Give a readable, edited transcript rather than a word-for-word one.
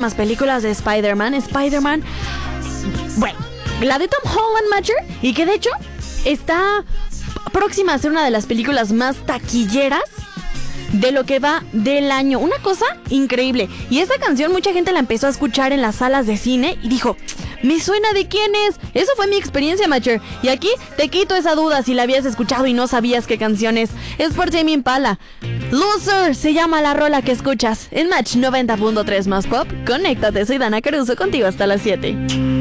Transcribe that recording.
próximas películas de Spider-Man. Bueno, la de Tom Holland, Matcher, y que de hecho está próxima a ser una de las películas más taquilleras de lo que va del año. Una cosa increíble. Y esta canción mucha gente la empezó a escuchar en las salas de cine y dijo, me suena de quién es. Eso fue mi experiencia, Matcher. Y aquí te quito esa duda si la habías escuchado y no sabías qué canción es. Es por Tame Impala. Loser se llama la rola que escuchas en Match 90.3 más pop. Conéctate, soy Dana Caruso, contigo hasta las 7.